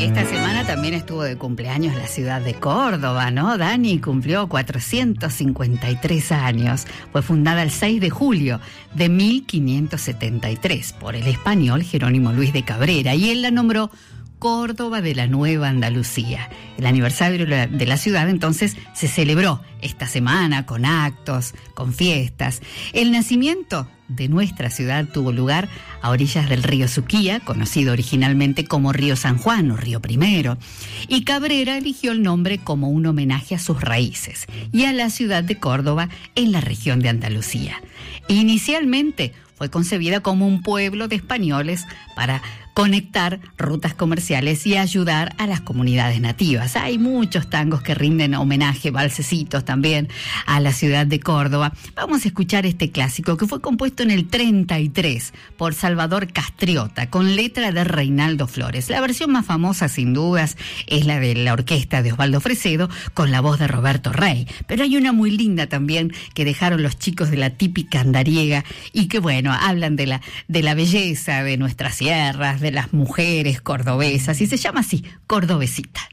Esta semana también estuvo de cumpleaños la ciudad de Córdoba, ¿no? Dani cumplió 453 años. Fue fundada el 6 de julio de 1573 por el español Jerónimo Luis de Cabrera y él la nombró Córdoba de la Nueva Andalucía. El aniversario de la ciudad entonces se celebró esta semana con actos, con fiestas. El nacimiento de nuestra ciudad tuvo lugar a orillas del río Suquía, conocido originalmente como río San Juan o río Primero, y Cabrera eligió el nombre como un homenaje a sus raíces y a la ciudad de Córdoba en la región de Andalucía. Inicialmente fue concebida como un pueblo de españoles para conectar rutas comerciales y ayudar a las comunidades nativas. Hay muchos tangos que rinden homenaje, valsecitos también, a la ciudad de Córdoba. Vamos a escuchar este clásico que fue compuesto en el 33 por Salvador Castriota, con letra de Reinaldo Flores. La versión más famosa, sin dudas, es la de la orquesta de Osvaldo Fresedo, con la voz de Roberto Rey. Pero hay una muy linda también que dejaron los chicos de la típica andariega y que, bueno, hablan de la belleza de nuestras sierras, de las mujeres cordobesas, y se llama así, Cordobesita.